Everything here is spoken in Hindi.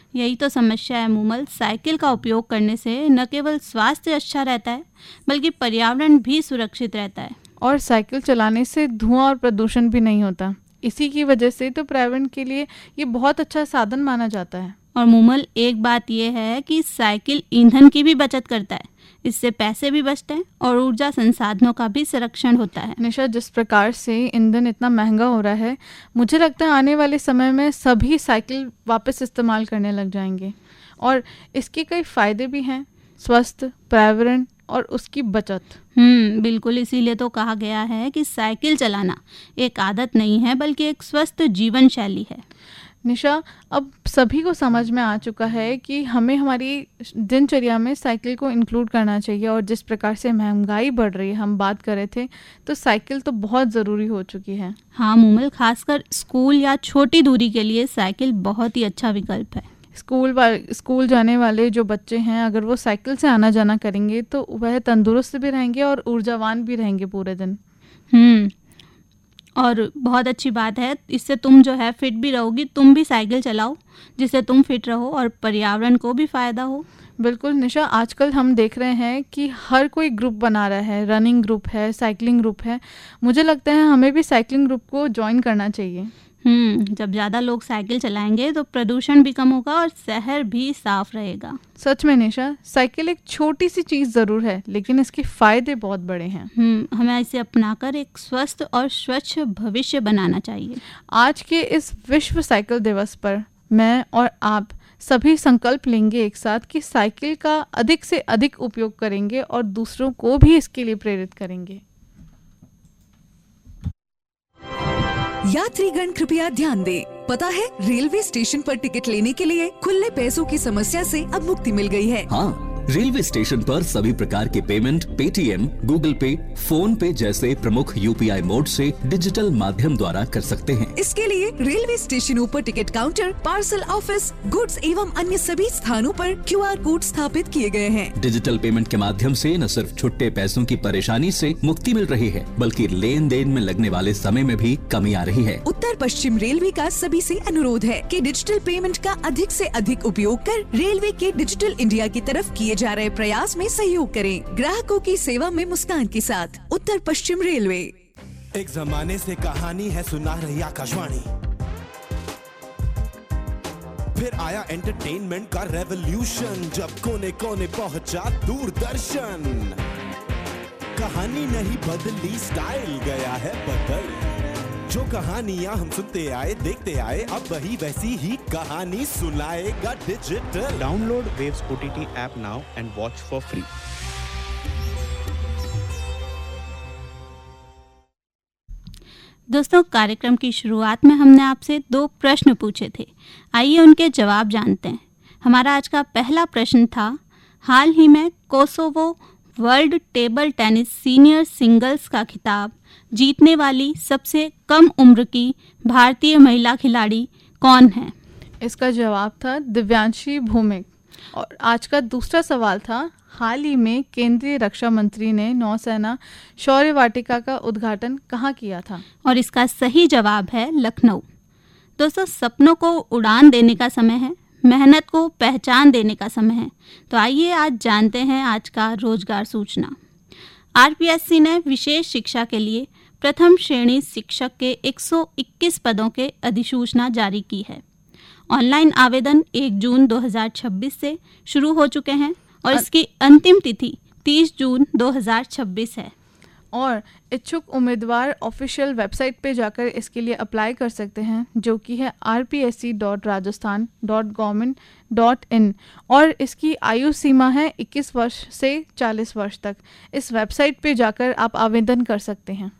यही तो समस्या है मूमल। साइकिल का उपयोग करने से न केवल स्वास्थ्य अच्छा रहता है बल्कि पर्यावरण भी सुरक्षित रहता है। और साइकिल चलाने से धुआं और प्रदूषण भी नहीं होता। इसी की वजह से तो पर्यावरण के लिए ये बहुत अच्छा साधन माना जाता है। और मूमल, एक बात यह है कि साइकिल ईंधन की भी बचत करता है। इससे पैसे भी बचते हैं और ऊर्जा संसाधनों का भी संरक्षण होता है। निशा, जिस प्रकार से ईंधन इतना महंगा हो रहा है, मुझे लगता है आने वाले समय में सभी साइकिल वापस इस्तेमाल करने लग जाएंगे। और इसके कई फ़ायदे भी हैं, स्वस्थ, पर्यावरण और उसकी बचत। बिल्कुल, इसीलिए तो कहा गया है कि साइकिल चलाना एक आदत नहीं है बल्कि एक स्वस्थ जीवन शैली है। निशा, अब सभी को समझ में आ चुका है कि हमें हमारी दिनचर्या में साइकिल को इंक्लूड करना चाहिए। और जिस प्रकार से महंगाई बढ़ रही है, हम बात कर रहे थे, तो साइकिल तो बहुत ज़रूरी हो चुकी है। हाँ मूमल, खासकर स्कूल या छोटी दूरी के लिए साइकिल बहुत ही अच्छा विकल्प है। स्कूल जाने वाले जो बच्चे हैं, अगर वो साइकिल से आना जाना करेंगे तो वह तंदुरुस्त भी रहेंगे और ऊर्जावान भी रहेंगे पूरे दिन। और बहुत अच्छी बात है, इससे तुम जो है फिट भी रहोगी। तुम भी साइकिल चलाओ जिससे तुम फिट रहो और पर्यावरण को भी फ़ायदा हो। बिल्कुल निशा, आजकल हम देख रहे हैं कि हर कोई ग्रुप बना रहा है। रनिंग ग्रुप है, साइकिलिंग ग्रुप है। मुझे लगता है हमें भी साइकिलिंग ग्रुप को ज्वाइन करना चाहिए। जब ज़्यादा लोग साइकिल चलाएंगे तो प्रदूषण भी कम होगा और शहर भी साफ रहेगा। सच में निशा, साइकिल एक छोटी सी चीज़ ज़रूर है, लेकिन इसके फ़ायदे बहुत बड़े हैं। हमें इसे अपनाकर एक स्वस्थ और स्वच्छ भविष्य बनाना चाहिए। आज के इस विश्व साइकिल दिवस पर मैं और आप सभी संकल्प लेंगे एक साथ कि साइकिल का अधिक से अधिक उपयोग करेंगे और दूसरों को भी इसके लिए प्रेरित करेंगे। यात्रीगण कृपया ध्यान दें। पता है, रेलवे स्टेशन पर टिकट लेने के लिए खुले पैसों की समस्या से अब मुक्ति मिल गई है। हाँ, रेलवे स्टेशन पर सभी प्रकार के पेमेंट पेटीएम, गूगल पे, फोन पे जैसे प्रमुख यूपीआई मोड से डिजिटल माध्यम द्वारा कर सकते हैं। इसके लिए रेलवे स्टेशनों पर ticket counter, parcel office, goods एवं अन्य सभी स्थानों पर QR कोड स्थापित किए गए हैं। डिजिटल पेमेंट के माध्यम से न सिर्फ छुट्टे पैसों की परेशानी से मुक्ति मिल रही है, बल्कि लेन देन में लगने वाले समय में भी कमी आ रही है। उत्तर पश्चिम रेलवे का सभी से अनुरोध है कि डिजिटल पेमेंट का अधिक से अधिक उपयोग कर रेलवे के डिजिटल इंडिया की तरफ किए जा रहे प्रयास में सहयोग करें। ग्राहकों की सेवा में मुस्कान के साथ उत्तर पश्चिम रेलवे। एक जमाने से कहानी है, सुना रही आकाशवाणी। फिर आया एंटरटेनमेंट का रेवोल्यूशन, जब कोने कोने पहुंचा दूरदर्शन। कहानी नहीं बदली, स्टाइल गया है बदल। जो कहानियां हम सुनते आए, देखते आए, अब वही वैसी ही कहानी सुनाएगा digital. Download waves OTT app now and watch for free. दोस्तों, कार्यक्रम की शुरुआत में हमने आपसे 2 प्रश्न पूछे थे। आइए उनके जवाब जानते हैं। हमारा आज का पहला प्रश्न था, हाल ही में Kosovo world table tennis senior singles का खिताब जीतने वाली सबसे कम उम्र की भारतीय महिला खिलाड़ी कौन है? इसका जवाब था दिव्यांशी भौमिक। और आज का दूसरा सवाल था, हाल ही में केंद्रीय रक्षा मंत्री ने नौसेना शौर्य वाटिका का उद्घाटन कहाँ किया था? और इसका सही जवाब है लखनऊ। दोस्तों, सपनों को उड़ान देने का समय है, मेहनत को पहचान देने का समय है। तो आइए आज जानते हैं आज का रोजगार सूचना। RPSC ने विशेष शिक्षा के लिए प्रथम श्रेणी शिक्षक के 121 पदों के अधिसूचना जारी की है। ऑनलाइन आवेदन 1 जून 2026 से शुरू हो चुके हैं और इसकी अंतिम तिथि 30 जून 2026 है। और इच्छुक उम्मीदवार ऑफिशियल वेबसाइट पे जाकर इसके लिए अप्लाई कर सकते हैं, जो कि है rpsc.rajasthan.government.in। और इसकी आयु सीमा है 21 वर्ष से 40 वर्ष तक। इस वेबसाइट पे जाकर आप आवेदन कर सकते हैं।